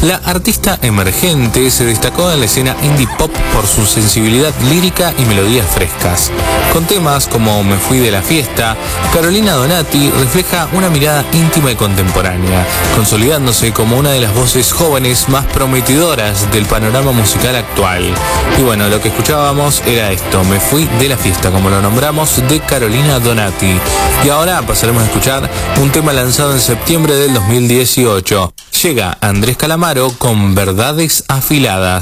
La artista emergente se destacó en la escena indie pop por su sensibilidad lírica y melodías frescas. Con temas como Me fui de la fiesta, Carolina Donati refleja una mirada íntima y contemporánea, consolidándose como una de las voces jóvenes más prometedoras del panorama musical actual. Y bueno, lo que escuchábamos era esto, Me fui de la fiesta, como lo nombramos, de Carolina Donati. Y ahora pasaremos a escuchar un tema lanzado en septiembre del 2018. Llega Andrés Calamaro con Verdades Afiladas.